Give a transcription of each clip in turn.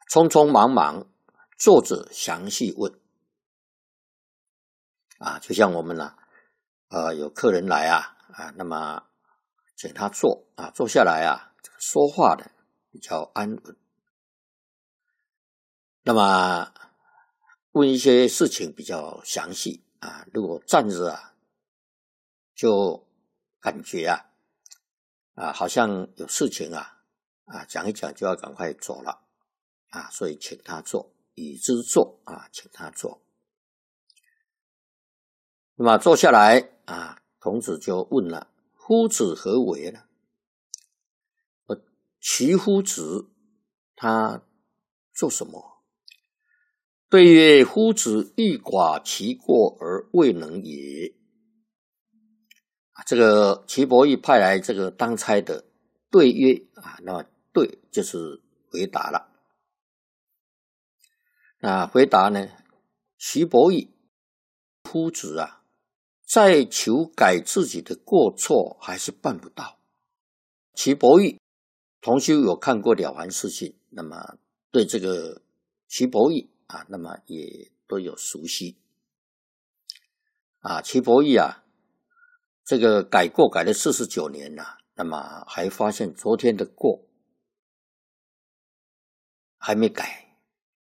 匆匆忙忙，作者详细问。就像我们有客人来那么请他坐坐下来说话的比较安稳。那么问一些事情比较详细如果站着就感觉好像有事情讲一讲就要赶快走了所以请他坐，已知坐请他坐。那么坐下来孔子就问了：夫子何为呢？其夫子他做什么？对曰：夫子欲寡其过而未能也。这个岐伯义派来这个当差的对曰那对就是回答了。那回答呢，岐伯义夫子再求改自己的过错还是办不到。岐伯义同修有看过《了凡四训》，那么对这个岐伯义那么也都有熟悉岐伯义这个改过改了49年那么还发现昨天的过还没改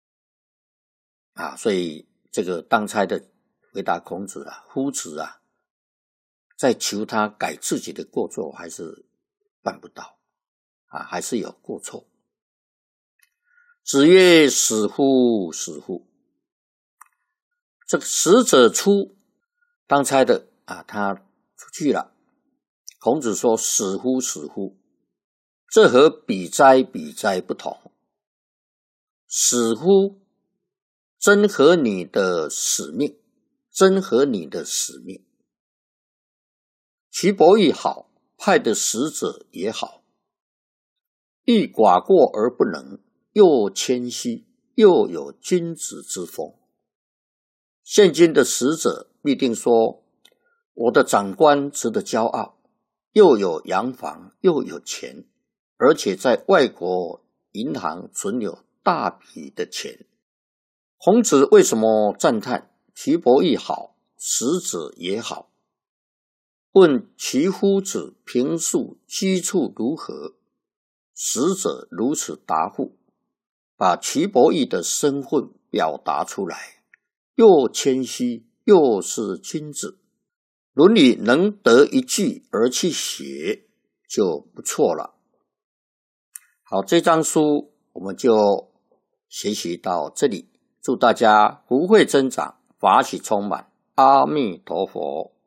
所以这个当差的回答孔子夫子在求他改自己的过错还是办不到还是有过错。子曰：死乎死乎。这个使者出，当差的他出去了。孔子说：死乎死乎，这和比哉比哉不同。死乎真合你的使命，真合你的使命。岐伯义好，派的使者也好，欲寡过而不能，又谦虚，又有君子之风。现今的使者必定说：我的长官值得骄傲，又有洋房，又有钱，而且在外国银行存有大笔的钱。孔子为什么赞叹岐伯义好，使者也好？问其夫子平素居处如何？使者如此答复，把岐伯义的身份表达出来，又谦虚，又是君子。伦理能得一句而去写就不错了。好，这章书我们就学习到这里，祝大家福慧增长，法喜充满，阿弥陀佛。